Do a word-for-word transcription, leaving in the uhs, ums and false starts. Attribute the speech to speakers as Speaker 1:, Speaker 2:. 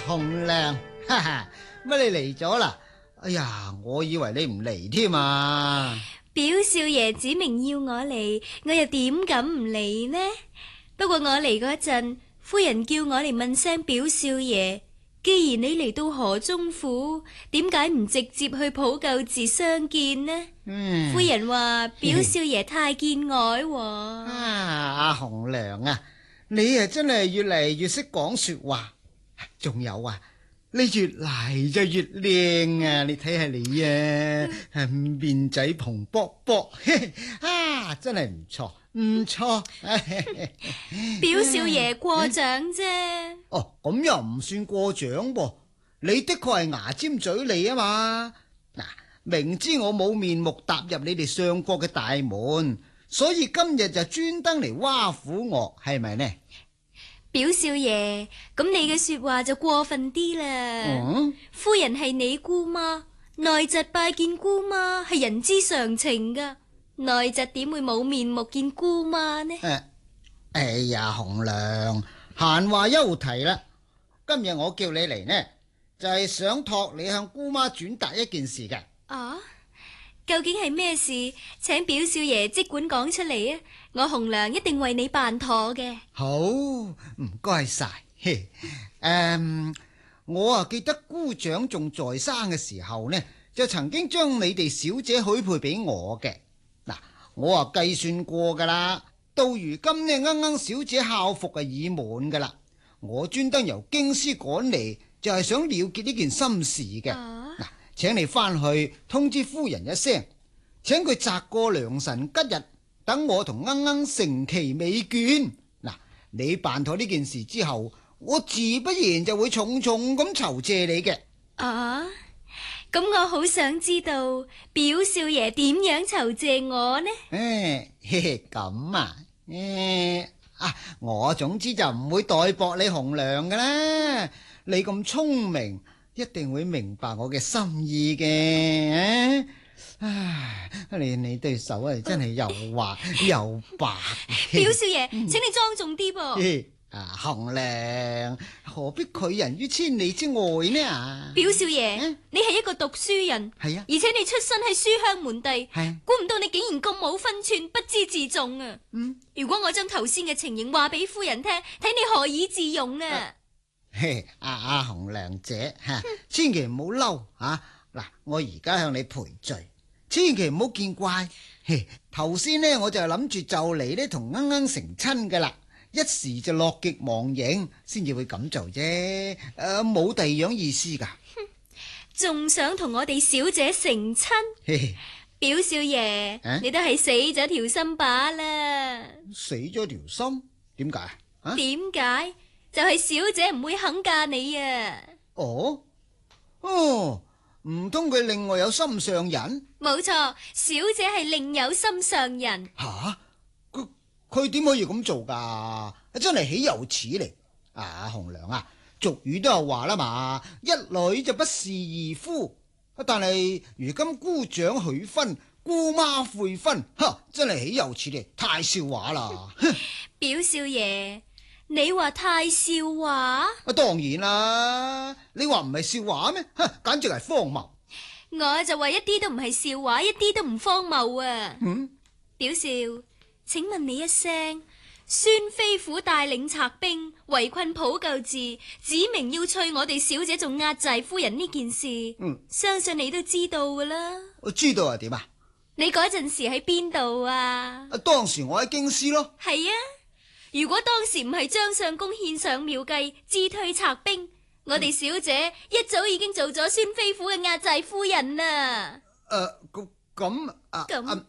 Speaker 1: 紅娘，哈哈，乜你嚟咗啦？哎呀，我以為你唔嚟添啊！
Speaker 2: 表少爺指明要我嚟，我又點敢唔嚟呢？不過我嚟嗰陣，夫人叫我嚟問聲表少爺，既然你嚟到河中府，點解唔直接去普救寺相見呢？
Speaker 1: 嗯，
Speaker 2: 夫人話表少爺太見外喎。
Speaker 1: 啊，阿紅娘啊，你啊真係越嚟越識講說話，仲有啊，你越嚟就越靚啊！你睇下你啊，面仔蓬卜卜，啊，真係唔錯唔錯。
Speaker 2: 表少爺過獎啫。
Speaker 1: 哦，咁又唔算過獎噃，你的確係牙尖嘴利啊嘛。嗱，明知我冇面目踏入你哋相國嘅大門，所以今日就專登嚟挖苦我，係咪呢？
Speaker 2: 表少爺，咁你嘅說話就過分啲啦。
Speaker 1: 嗯，
Speaker 2: 夫人係你姑媽，內侄拜見姑媽係人之常情噶，內侄點會冇面目見姑媽呢？
Speaker 1: 誒，哎呀，紅娘，閒話休提啦。今日我叫你嚟呢，就係想託你向姑媽轉達一件事嘅。
Speaker 2: 啊，究竟係咩事？請表少爺即管講出嚟啊！我紅娘一定為你辦妥嘅。
Speaker 1: 好，唔該晒。誒、嗯，我啊記得姑丈仲在生嘅時候呢，就曾經將你哋小姐許配俾我嘅。嗱，我啊計算過噶啦，到如今呢，啱啱小姐孝服啊已滿噶啦，我專登由京師趕嚟，就係想了結呢件心事嘅。嗱、啊，請你翻去通知夫人一聲，請佢擇個良辰吉日，等我同鶯鶯成其美眷。嗱，你辦妥呢件事之後，我自不然就會重重咁酬謝你嘅。
Speaker 2: 啊，咁我好想知道表少爺點樣酬謝我呢？
Speaker 1: 誒，嘿嘿，咁啊，誒啊，我總之就唔會代薄你紅娘㗎啦。你咁聰明，一定會明白我嘅心意嘅。唉，你你對手啊，真係又滑又白。
Speaker 2: 表少爺，請你莊重啲噃。
Speaker 1: 啊，紅娘，何必拒人於千里之外呢？啊，
Speaker 2: 表少爺，啊、你係一個讀書人，
Speaker 1: 係啊，
Speaker 2: 而且你出身喺書香門第，
Speaker 1: 係啊，
Speaker 2: 估唔到你竟然咁冇分寸，不知自重啊！嗯，如果我將頭先嘅情形話俾夫人聽，睇你何以自容啊？啊
Speaker 1: 嘿，阿阿紅娘姐吓，千祈唔好嬲吓。嗱，我而家向你賠罪，千祈唔好見怪。嘿，頭先呢，我就諗住就嚟呢同鶯鶯成親噶啦。一時就樂極忘形，先至會咁做啫。誒、呃，冇第二樣意思噶。
Speaker 2: 仲想同我哋小姐成親？
Speaker 1: 嘿嘿，
Speaker 2: 表少爺，啊、你都係死咗條心把啦。
Speaker 1: 死咗條心？點解啊？
Speaker 2: 點解？就係、是、小姐唔會肯嫁你啊。
Speaker 1: 哦，哦，唔通佢另外有心上人？冇
Speaker 2: 錯，小姐係另有心上人。
Speaker 1: 吓？佢點可以咁做噶？真係豈有此理！啊，紅娘啊，俗語都有話啦嘛，一女就不是二夫。但係如今姑丈許婚，姑媽悔婚，哈，真係豈有此理，太笑話啦！
Speaker 2: 表少爺，你話太笑話？
Speaker 1: 啊，當然啦，你話唔係笑話咩？哈，簡直係荒謬。
Speaker 2: 我就話一啲都唔係笑話，一啲都唔荒謬啊！嗯，表少。請問你一聲，孫飛虎帶領賊兵圍困普救寺，指明要娶我哋小姐做壓寨夫人呢件事，嗯，相信你都知道噶啦。
Speaker 1: 我知道係點啊？
Speaker 2: 你嗰陣時喺邊度啊？
Speaker 1: 啊，當時我喺京師咯。
Speaker 2: 係啊，如果當時唔係張相公獻上妙計，自退賊兵，我哋小姐一早已經做咗孫飛虎嘅壓寨夫人啦。
Speaker 1: 誒、呃，咁咁啊咁。